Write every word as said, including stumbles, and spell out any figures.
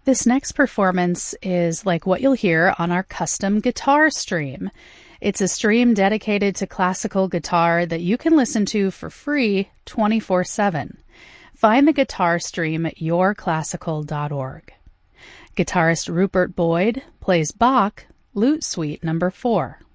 This next performance is like what you'll hear on our custom guitar stream. It's a stream dedicated to classical guitar that you can listen to for free twenty-four seven. Find the guitar stream at your classical dot org. Guitarist Rupert Boyd plays Bach, Lute Suite number four.